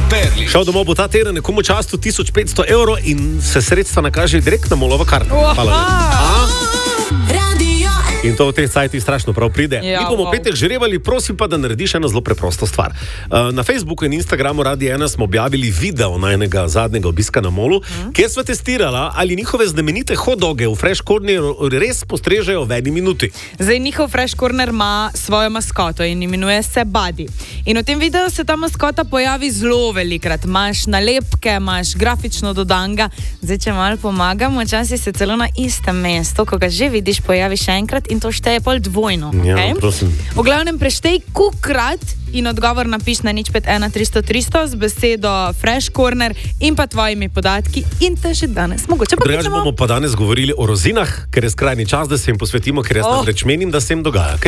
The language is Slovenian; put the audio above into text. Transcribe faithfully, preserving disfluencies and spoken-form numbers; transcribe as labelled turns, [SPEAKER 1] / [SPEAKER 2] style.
[SPEAKER 1] Berlič.
[SPEAKER 2] Šel domov bo ta teden nekomu častu tisoč petsto evrov in se sredstva nakaže direkt na Molova karta. Hvala. In to v tej cajti strašno prav pride.
[SPEAKER 3] Ja,
[SPEAKER 2] Mi bomo
[SPEAKER 3] wow.
[SPEAKER 2] petek žrebali, prosim pa, da narediš eno zelo preprosto stvar. Na Facebooku in Instagramu Radia ena smo objavili video najnega zadnjega obiska na Molu, hmm. kjer smo testirala, ali njihove znamenite hot-doge v Fresh Corneru res postrežejo v eni minuti.
[SPEAKER 3] Zdaj njihov Fresh Corner ima svojo maskoto in imenuje se Buddy. In v tem videu se ta maskota pojavi zelo velikrat. Imaš nalepke, imaš grafično dodanga. Zdaj, če malo pomagam, včasih se celo na istem mestu, ko ga že vidiš, pojavi še enkrat in to šteje pol dvojno.
[SPEAKER 2] Ja,
[SPEAKER 3] okay?
[SPEAKER 2] prosim.
[SPEAKER 3] V glavnem preštej kukrat in odgovor napiš na nič pet ena tristo tristo z besedo Fresh Corner in pa tvojimi podatki in te že danes mogoče pa
[SPEAKER 2] Drugače bomo pa danes govorili o rozinah, ker je skrajni čas, da se jim posvetimo, ker jaz
[SPEAKER 3] Oh.
[SPEAKER 2] namreč menim, da se jim dogaja.